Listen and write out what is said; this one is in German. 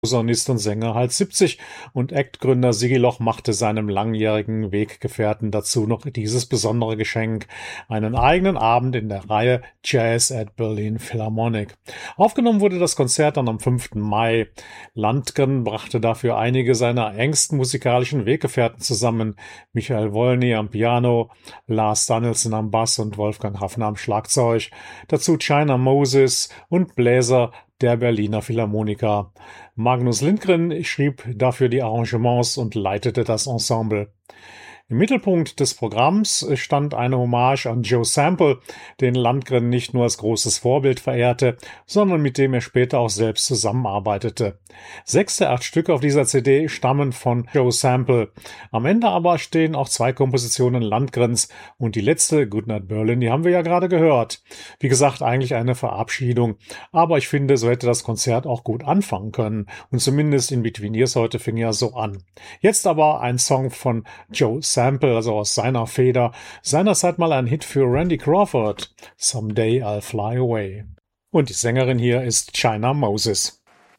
Posaunist und Sänger halt 70 und Act-Gründer Sigi Loch machte seinem langjährigen Weggefährten dazu noch dieses besondere Geschenk, einen eigenen Abend in der Reihe Jazz at Berlin Philharmonic. Aufgenommen wurde das Konzert dann am 5. Mai. Landgren brachte dafür einige seiner engsten musikalischen Weggefährten zusammen, Michael Wolny am Piano, Lars Danielsen am Bass und Wolfgang Hafner am Schlagzeug, dazu China Moses und Bläser der Berliner Philharmoniker. Magnus Lindgren schrieb dafür die Arrangements und leitete das Ensemble. Im Mittelpunkt des Programms stand eine Hommage an Joe Sample, den Landgren nicht nur als großes Vorbild verehrte, sondern mit dem er später auch selbst zusammenarbeitete. 6 der 8 Stücke auf dieser CD stammen von Joe Sample. Am Ende aber stehen auch 2 Kompositionen Landgrens und die letzte, Goodnight Berlin, die haben wir ja gerade gehört. Wie gesagt, eigentlich eine Verabschiedung, aber ich finde, so hätte das Konzert auch gut anfangen können und zumindest in Between Years heute fing ja so an. Jetzt aber ein Song von Joe Sample, also aus seiner Feder, seinerzeit mal ein Hit für Randy Crawford, Someday I'll Fly Away. Und die Sängerin hier ist China Moses.